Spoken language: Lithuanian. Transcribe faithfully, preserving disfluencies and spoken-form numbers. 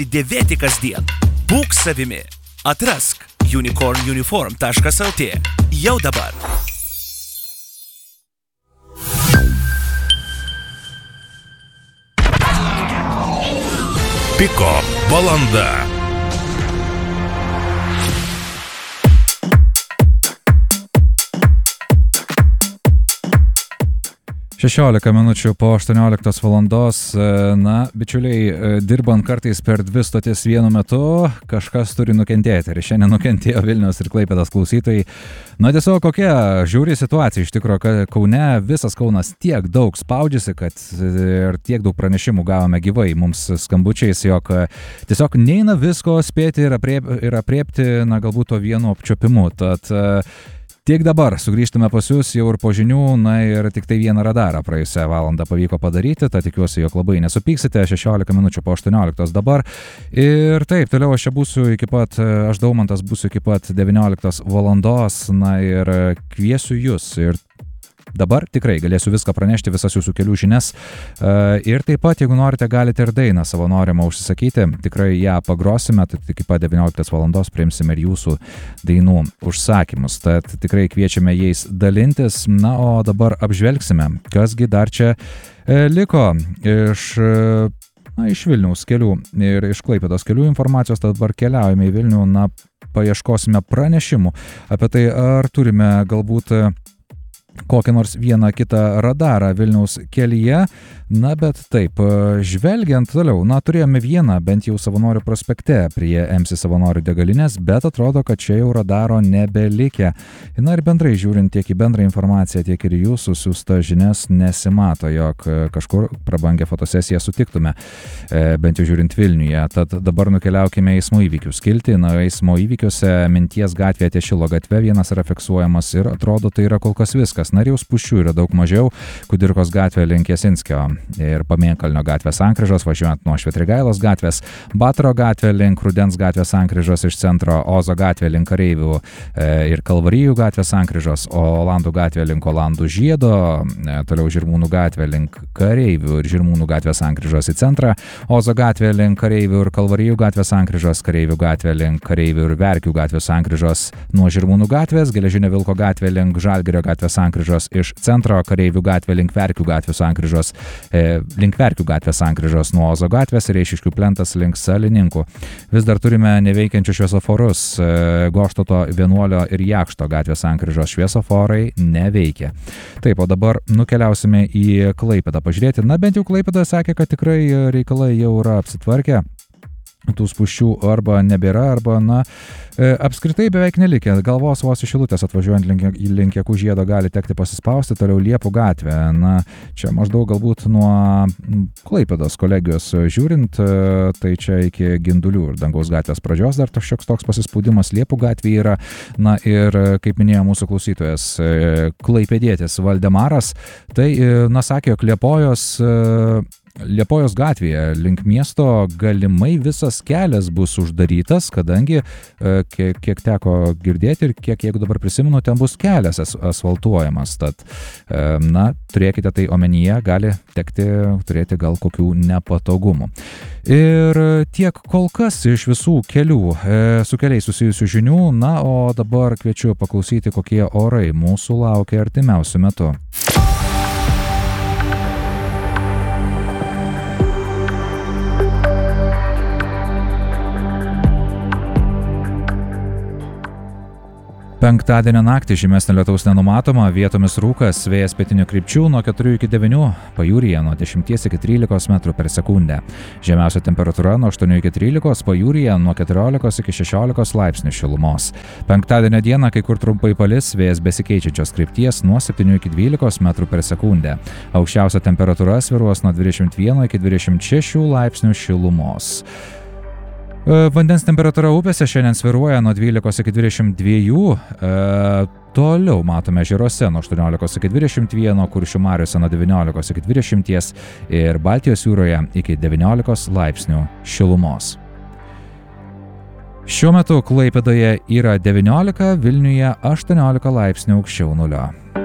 Dėvėti kasdien. Būk savimi. Atrask unicorn uniform taškas lt. Jau dabar. Piko valanda. šešiolika minučių po aštuonioliktos valandos. Na, bičiuliai, dirbant kartais per dvi stotis vienu metu, kažkas turi nukentėti. Ir šiandien nukentėjo Vilniaus ir Klaipėdos klausytojai. Na, tiesiog kokia žiauri situacija. Iš tikrųjų, kad Kaune visas Kaunas tiek daug spaudžiasi, kad ir tiek daug pranešimų gavome gyvai mums skambučiais, jog tiesiog neina visko spėti ir, apriep, ir apriepti, na, galbūt to vienu apčiopimu. Tad tiek dabar sugrįžtame pas jūs jau ir po žinių, na ir tik tai vieną radarą praėjusią valandą pavyko padaryti, tad tikiuosi, jog labai nesupyksite, šešiolika minučių po aštuonioliktos dabar. Ir taip, toliau aš čia būsiu iki pat, aš Daumantas būsiu iki pat devynioliktos valandos, na ir kviesiu jūs ir dabar tikrai galėsiu viską pranešti, visas jūsų kelių žinias. Ir taip pat, jeigu norite, galite ir dainą savo norimą užsisakyti. Tikrai ją pagrosime, tai iki pat devynioliktos valandos priimsime ir jūsų dainų užsakymus. Tad tikrai kviečiame jais dalintis. Na, o dabar apžvelgsime, kasgi dar čia liko iš, na, iš Vilniaus kelių ir iš Klaipėdos kelių informacijos. Tad dabar keliaujame į Vilnių, na, paieškosime pranešimų apie tai, ar turime galbūt kokią nors vieną kitą radarą Vilniaus kelyje. Na, bet taip, žvelgiant toliau, na, turėjome vieną, bent jau Savanorių prospekte prie M C Savanorių degalinės, bet atrodo, kad čia jau radaro nebelikę. Na ir bendrai žiūrint tiek į bendrą informaciją, tiek ir jūsų siųsta žinias nesimato, jog kažkur prabangę fotosesiją sutiktume, bent jau žiūrint Vilniuje. Tad dabar nukeliaukime į eismo įvykių skiltį. Na, eismo įvykiuose Minties gatvėje ties Šilo gatve vienas yra fiksuojamas ir atrodo, tai yra kol kas viskas. Na ir jau spūsčių yra daug mažiau. Kudirkos gatvė link Jasinskio ir Pamėnkalnio gatvės sankryžos, važiuojant nuo Švitrigailos gatvės, Batoro gatvė link Rudens gatvės sankryžos iš centro, Ozo gatvė link Kareivių ir Kalvarijų gatvės sankryžos, o Olandų gatvė link Olandų žiedo, toliau Žirmūnų gatvė link Kareivių ir Žirmūnų gatvės sankryžos į centrą, Ozo gatvė link Kareivių ir Kalvarijų gatvės sankryžos, Kareivių gatvė link Kareivių ir Verkių gatvės sankryžos nuo Žirmūnų gatvės, Geležinio Vilko gatvė link Žalgirio gatvės sankryžos iš centro, Kareivių gatvė link Verkių gatvės sankryžos, link Verkių gatvės sankryžos nuo Ozo gatvės ir Eišiškių plentas link Salininkų. Vis dar turime neveikiančius šviesoforus. Goštauto, Vienuolio ir Jakšto gatvės sankryžos šviesoforai neveikia. Taip, o dabar nukeliausime į Klaipėdą pažiūrėti. Na, bent jau Klaipėda sakė, kad tikrai reikalai jau yra apsitvarkę. Tų spūsčių arba nebėra, arba, na, apskritai beveik nelikė. Galvos vos iš Šilutės atvažiuojant link, link Jakų žiedo gali tekti pasispausti, toliau Liepų gatvė. Na, čia maždaug galbūt nuo Klaipėdos kolegijos žiūrint, tai čia iki Gindulių ir Dangaus gatvės pradžios dar toks šioks toks pasispaudimas. Liepų gatvė yra, na ir, kaip minėjo mūsų klausytojas, klaipėdietis Valdemaras, tai, na, sakė, jog Liepojos Liepojos gatvėje link miesto galimai visas kelias bus uždarytas, kadangi kiek, kiek teko girdėti ir kiek, jeigu dabar prisimenu, ten bus kelias as, asfaltuojamas. Tad, na, turėkite tai omenyje, gali tekti turėti gal kokių nepatogumų. Ir tiek kol kas iš visų kelių su keliais susijusių žinių. Na, o dabar kviečiu paklausyti, kokie orai mūsų laukia artimiausiu metu. Penktadienio naktį žymesnio lietaus nenumatoma, vietomis rūkas, vėjas pietinių krypčių nuo keturių iki devynių, pajūryje nuo dešimties iki trylikos metrų per sekundę. Žemiausia temperatūra nuo aštuonių iki trylikos, pajūryje nuo keturiolikos iki šešiolikos laipsnių šilumos. Penktadienio dieną kai kur trumpai palis, vėjas besikeičiančios krypties nuo septynių iki dvylikos metrų per sekundę. Aukščiausia temperatūra svyruos nuo dvidešimt vieno iki dvidešimt šešių laipsnių šilumos. Vandens temperatūra upėse šiandien svyruoja nuo dvylikos iki dvidešimt dviejų, e, toliau matome ežeruose nuo aštuoniolikos iki dvidešimt vieno, Kuršių mariose nuo devyniolikos iki dvidešimties ir Baltijos jūroje iki devyniolikos laipsnių šilumos. Šiuo metu Klaipėdoje yra devyniolika, Vilniuje aštuoniolika laipsnių aukščiau nulio.